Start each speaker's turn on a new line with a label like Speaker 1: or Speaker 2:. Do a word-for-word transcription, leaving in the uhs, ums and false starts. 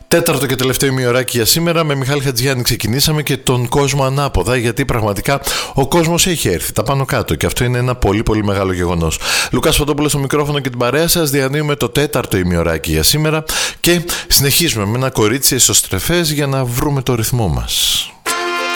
Speaker 1: Τέταρτο και τελευταίο ημιωράκι για σήμερα. Με Μιχάλη Χατζιάννη ξεκινήσαμε και τον κόσμο ανάποδα, γιατί πραγματικά ο κόσμος έχει έρθει τα πάνω κάτω και αυτό είναι ένα πολύ πολύ μεγάλο γεγονός. Λουκάς Φωτόπουλος στο μικρόφωνο και την παρέα σας. Διανύουμε το τέταρτο ημιωράκι για σήμερα και συνεχίζουμε με ένα κορίτσι εσωστρεφές για να βρούμε το ρυθμό μας.